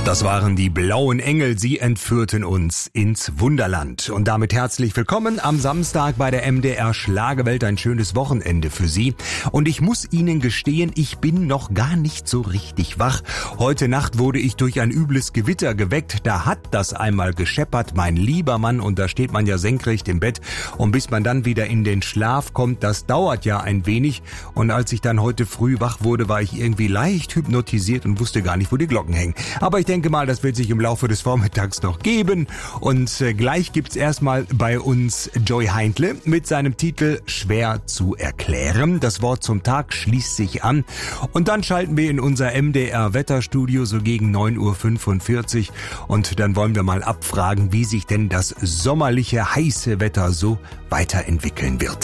Das waren die Blauen Engel, sie entführten uns ins Wunderland. Und damit herzlich willkommen am Samstag bei der MDR Schlagerwelt. Ein schönes Wochenende für Sie. Und ich muss Ihnen gestehen, ich bin noch gar nicht so richtig wach. Heute Nacht wurde ich durch ein übles Gewitter geweckt. Da hat das einmal gescheppert, mein lieber Mann. Und da steht man ja senkrecht im Bett. Und bis man dann wieder in den Schlaf kommt, das dauert ja ein wenig. Und als ich dann heute früh wach wurde, war ich irgendwie leicht hypnotisiert und wusste gar nicht, wo die Glocken hängen. Aber ich denke mal, das wird sich im Laufe des Vormittags noch geben. Und gleich gibt's erstmal bei uns Joy Heindle mit seinem Titel Schwer zu erklären. Das Wort zum Tag schließt sich an. Und dann schalten wir in unser MDR Wetterstudio so gegen 9:45 Uhr. Und dann wollen wir mal abfragen, wie sich denn das sommerliche heiße Wetter so weiterentwickeln wird.